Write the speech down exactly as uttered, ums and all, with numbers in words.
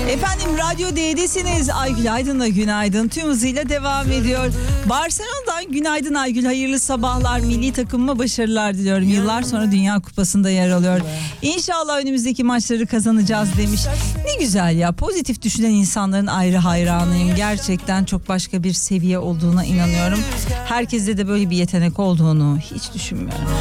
Efendim Radyo D'desiniz. Aygül Aydın'la günaydın tüm hızıyla devam ediyor. Barcelona'dan günaydın Aygül, hayırlı sabahlar, milli takımıma başarılar diliyorum. Yıllar sonra Dünya Kupası'nda yer alıyor. İnşallah önümüzdeki maçları kazanacağız demiş. Ne güzel ya, pozitif düşünen insanların ayrı hayranıyım. Gerçekten çok başka bir seviye olduğuna inanıyorum. Herkeste de böyle bir yetenek olduğunu hiç düşünmüyorum.